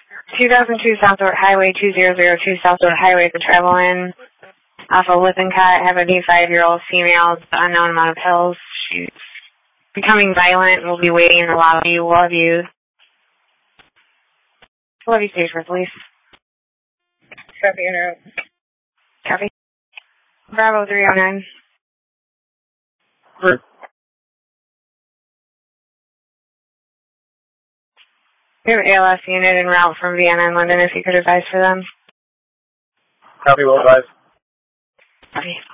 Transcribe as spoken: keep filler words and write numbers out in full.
two thousand two Southport Highway two zero zero two Southport Highway is a travel in off of Lippincott. Have a five-year-old female, unknown amount of pills. She's becoming violent. We'll be waiting in the lobby. Love you. Love you, Stage Police. Copy, interrupt. Copy. Bravo three oh nine. Sure. We have an A L S unit en route from Vienna and London, if you could advise for them. Copy, will advise. Copy.